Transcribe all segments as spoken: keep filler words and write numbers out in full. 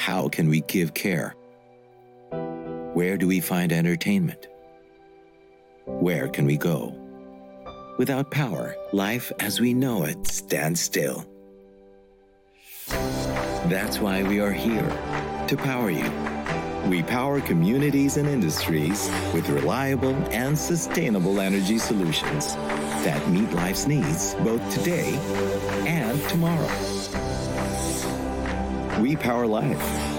how can we give care? Where do we find entertainment? Where can we go? Without power, life as we know it stands still. That's why we are here, to power you. We power communities and industries with reliable and sustainable energy solutions that meet life's needs both today and tomorrow. We power life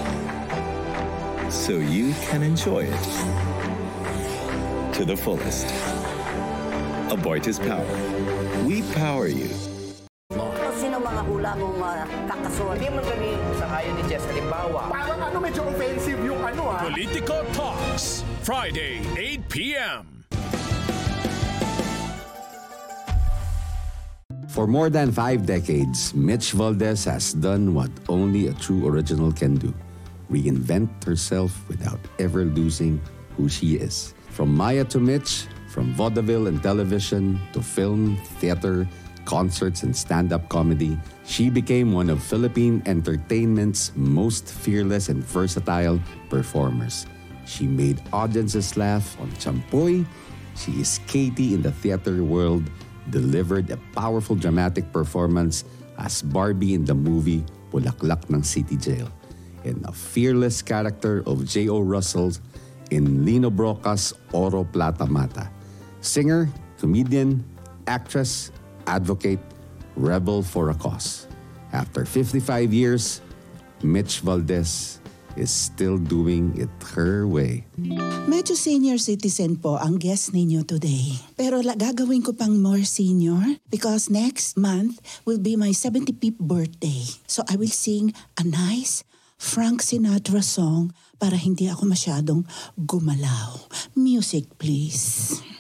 so you can enjoy it to the fullest. Abortus Power. We power you. Sino mga hula mong uh, kakasuhan? Hindi man kami sa kayo ni Jess. Halimbawa, parang ano, medyo offensive yung ano ah. Politico Talks, Friday, eight p.m. For more than five decades, Mitch Valdez has done what only a true original can do. Reinvent herself without ever losing who she is. From Maya to Mitch, from vaudeville and television to film, theater, concerts, and stand-up comedy, she became one of Philippine entertainment's most fearless and versatile performers. She made audiences laugh on Champoy. She is Katie in the theater world, delivered a powerful dramatic performance as Barbie in the movie Bulaklak ng City Jail, and a fearless character of J O Russell in Lino Broca's Oro Plata Mata. Singer, comedian, actress, advocate, rebel for a cause. After fifty-five years, Mitch Valdez is still doing it her way. Medyo senior citizen po ang guest ninyo today. Pero la, gagawin ko pang more senior because next month will be my seventy-fifth birthday. So I will sing a nice Frank Sinatra song para hindi ako masyadong gumalaw. Music please.